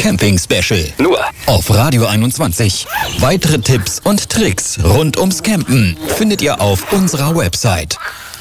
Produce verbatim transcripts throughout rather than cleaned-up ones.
Camping Special. Nur auf Radio einundzwanzig. Weitere Tipps und Tricks rund ums Campen findet ihr auf unserer Website.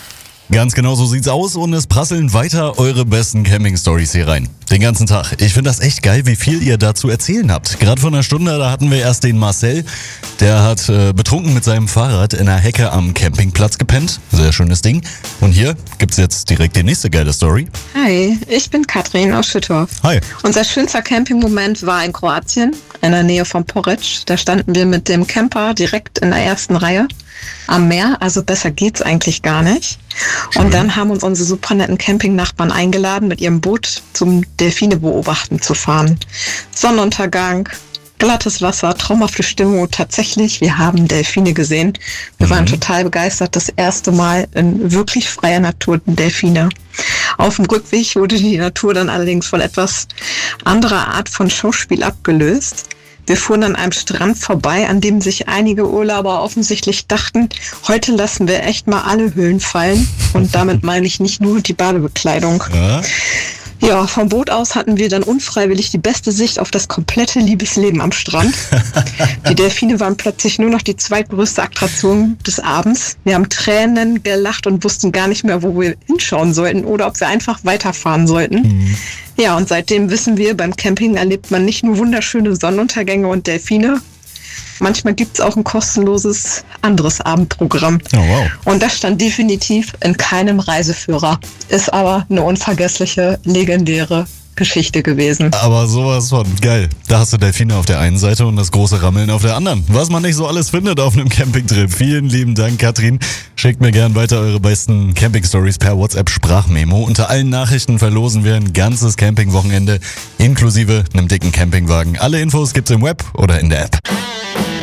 Ganz genau so sieht's aus und es prasseln weiter eure besten Camping-Stories hier rein. Den ganzen Tag. Ich finde das echt geil, wie viel ihr da zu erzählen habt. Gerade vor einer Stunde, da hatten wir erst den Marcel. Der hat äh, betrunken mit seinem Fahrrad in einer Hecke am Campingplatz gepennt. Sehr schönes Ding. Und hier gibt's jetzt direkt die nächste geile Story. Hi, ich bin Katrin aus Schüttorf. Hi. Unser schönster Campingmoment war in Kroatien, in der Nähe von Poreč. Da standen wir mit dem Camper direkt in der ersten Reihe am Meer, also besser geht's eigentlich gar nicht. Schön. Und dann haben uns unsere super netten Campingnachbarn eingeladen, mit ihrem Boot zum Delfine beobachten zu fahren. Sonnenuntergang, glattes Wasser, traumhafte Stimmung. Tatsächlich, wir haben Delfine gesehen. Wir mhm. waren total begeistert. Das erste Mal in wirklich freier Natur Delfine. Auf dem Rückweg wurde die Natur dann allerdings von etwas anderer Art von Schauspiel abgelöst. Wir fuhren an einem Strand vorbei, an dem sich einige Urlauber offensichtlich dachten, heute lassen wir echt mal alle Hüllen fallen. Und damit meine ich nicht nur die Badebekleidung. Ja. Ja, vom Boot aus hatten wir dann unfreiwillig die beste Sicht auf das komplette Liebesleben am Strand. Die Delfine waren plötzlich nur noch die zweitgrößte Attraktion des Abends. Wir haben Tränen gelacht und wussten gar nicht mehr, wo wir hinschauen sollten oder ob wir einfach weiterfahren sollten. Mhm. Ja, und seitdem wissen wir, beim Camping erlebt man nicht nur wunderschöne Sonnenuntergänge und Delfine. Manchmal gibt es auch ein kostenloses anderes Abendprogramm. Oh, wow. Und das stand definitiv in keinem Reiseführer. Ist aber eine unvergessliche, legendäre Geschichte gewesen. Aber sowas von geil. Da hast du Delfine auf der einen Seite und das große Rammeln auf der anderen. Was man nicht so alles findet auf einem Campingtrip. Vielen lieben Dank, Katrin. Schickt mir gern weiter eure besten Camping-Stories per WhatsApp-Sprachmemo. Unter allen Nachrichten verlosen wir ein ganzes Campingwochenende inklusive einem dicken Campingwagen. Alle Infos gibt's im Web oder in der App.